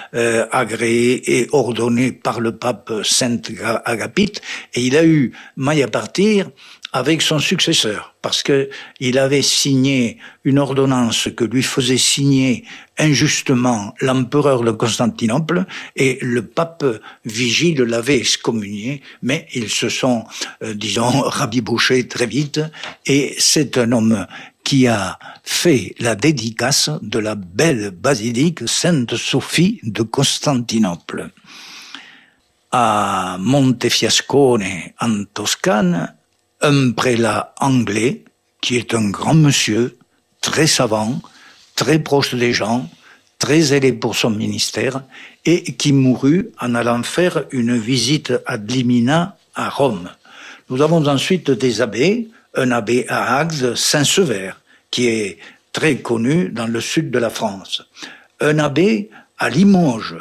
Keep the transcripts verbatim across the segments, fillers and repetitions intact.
euh, agréé et ordonné par le pape Saint Agapite, et il a eu maille à partir avec son successeur, parce que il avait signé une ordonnance que lui faisait signer injustement l'empereur de Constantinople, et le pape Vigile l'avait excommunié, mais ils se sont, euh, disons, rabibouchés très vite, et c'est un homme qui a fait la dédicace de la belle basilique Sainte-Sophie de Constantinople. À Montefiascone, en Toscane, un prélat anglais, qui est un grand monsieur, très savant, très proche des gens, très zélé pour son ministère, et qui mourut en allant faire une visite ad limina à Rome. Nous avons ensuite des abbés, un abbé à Agde, Saint-Sever, qui est très connu dans le sud de la France, un abbé à Limoges,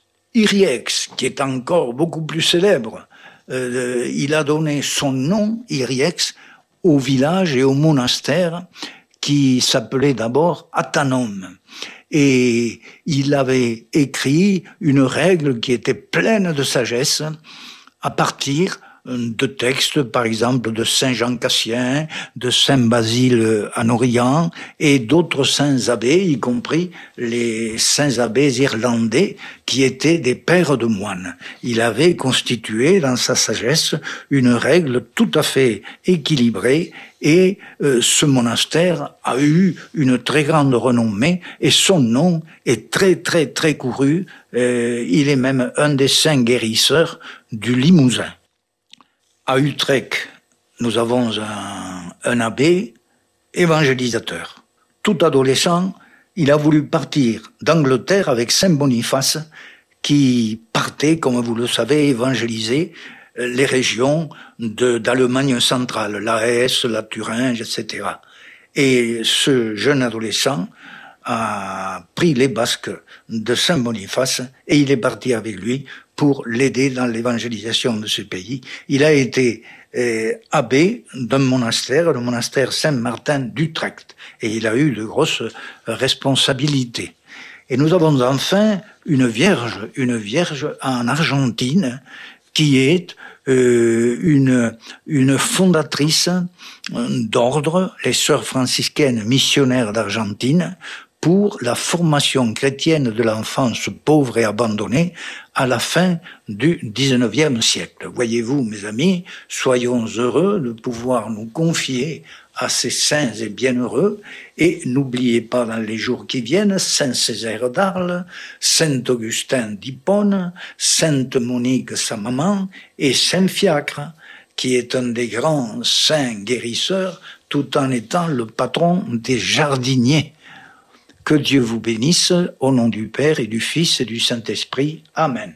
Yriex, qui est encore beaucoup plus célèbre. Euh, il a donné son nom, Yriex, au village et au monastère qui s'appelait d'abord Athanum. Et il avait écrit une règle qui était pleine de sagesse à partir de textes, par exemple, de Saint Jean Cassien, de Saint Basile en Orient, et d'autres saints abbés, y compris les saints abbés irlandais, qui étaient des pères de moines. Il avait constitué, dans sa sagesse, une règle tout à fait équilibrée, et euh, ce monastère a eu une très grande renommée, et son nom est très très très couru. Euh, il est même un des saints guérisseurs du Limousin. À Utrecht, nous avons un, un abbé évangélisateur. Tout adolescent, il a voulu partir d'Angleterre avec Saint Boniface, qui partait, comme vous le savez, évangéliser les régions de, d'Allemagne centrale, la Hesse, la Thuringe, et cetera. Et ce jeune adolescent a pris les basques de Saint Boniface et il est parti avec lui pour l'aider dans l'évangélisation de ce pays. Il a été euh, abbé d'un monastère, le monastère Saint-Martin d'Utrecht, et il a eu de grosses responsabilités. Et nous avons enfin une vierge, une vierge en Argentine, qui est euh, une, une fondatrice d'ordre, les sœurs franciscaines missionnaires d'Argentine, pour la formation chrétienne de l'enfance pauvre et abandonnée à la fin du dix-neuvième siècle. Voyez-vous, mes amis, soyons heureux de pouvoir nous confier à ces saints et bienheureux, et n'oubliez pas dans les jours qui viennent Saint Césaire d'Arles, Saint Augustin d'Hippone, Sainte Monique sa maman, et Saint Fiacre, qui est un des grands saints guérisseurs, tout en étant le patron des jardiniers. Que Dieu vous bénisse, au nom du Père et du Fils et du Saint-Esprit. Amen.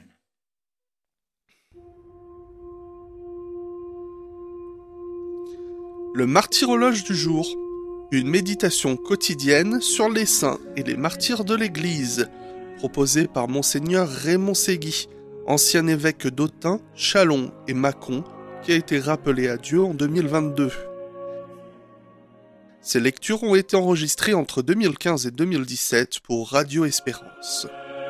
Le martyrologe du jour, une méditation quotidienne sur les saints et les martyrs de l'Église, proposée par Monseigneur Raymond Ségui, ancien évêque d'Autun, Châlons et Mâcon, qui a été rappelé à Dieu en deux mille vingt-deux. Ces lectures ont été enregistrées entre deux mille quinze et deux mille dix-sept pour Radio Espérance.